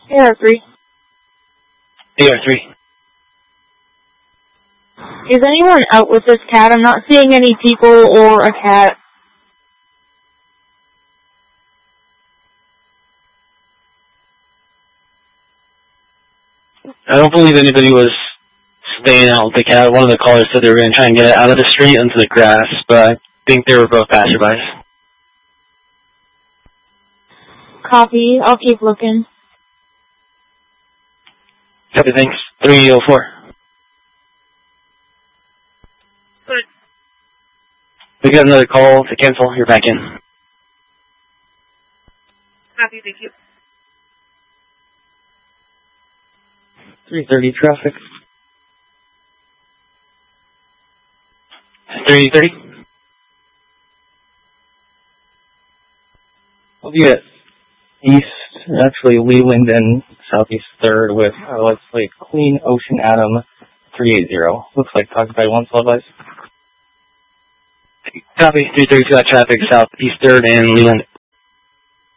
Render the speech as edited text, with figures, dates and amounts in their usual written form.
AR3. AR3. Is anyone out with this cat? I'm not seeing any people or a cat. I don't believe anybody was staying out with the cat. One of the callers said they were going to try and get it out of the street into the grass, but I think they were both passerbys. Copy. I'll keep looking. Copy, thanks. 304. Good. We got another call to cancel. You're back in. Copy, thank you. 330 traffic. 330. We'll be at east, actually Leland and southeast 3rd with, let's say, Clean Ocean Atom 380. Looks like occupied 1 advice. Copy, 332 traffic, southeast 3rd and Leland.